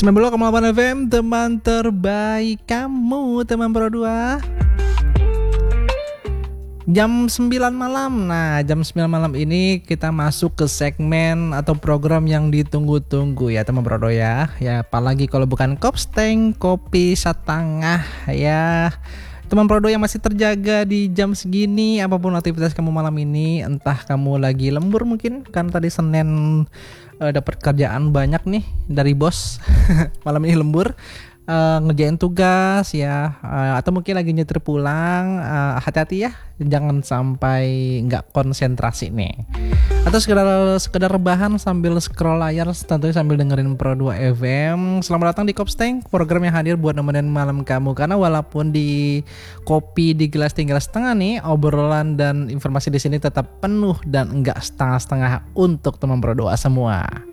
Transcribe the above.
90,8 FM, teman terbaik kamu, teman Pro 2. Jam 9 malam. Nah, jam 9 malam ini kita masuk ke segmen atau program yang ditunggu-tunggu ya teman Pro 2 ya. Ya, apalagi kalau bukan Kopsteng, kopi setengah ya. Teman Pro 2 yang masih terjaga di jam segini, apapun aktivitas kamu malam ini, entah kamu lagi lembur mungkin kan tadi Senin dapat kerjaan banyak nih dari bos. Malam ini lembur, ngerjain tugas ya, atau mungkin lagi nyetir pulang, hati-hati ya, jangan sampai nggak konsentrasi nih. Atau sekedar rebahan sambil scroll layar, tentunya sambil dengerin Pro 2 FM. Selamat datang di Kopsteng, program yang hadir buat nemenin malam kamu. Karena walaupun di kopi di gelas tinggal setengah nih, obrolan dan informasi di sini tetap penuh dan enggak setengah-setengah untuk teman Pro 2 semua.